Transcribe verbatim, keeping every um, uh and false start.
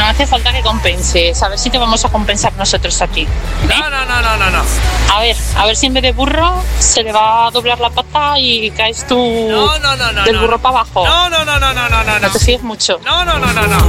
hace falta que compenses. A ver si te vamos a compensar nosotros a ti. ¿eh? No, no, no, no, no, no. A ver, a ver si en vez de burro se le va a doblar la pata y caes tú No, no, no, no. del no. burro para abajo. No, no, no, no, no, no, no. No te fíes mucho. No, no, no, no, no.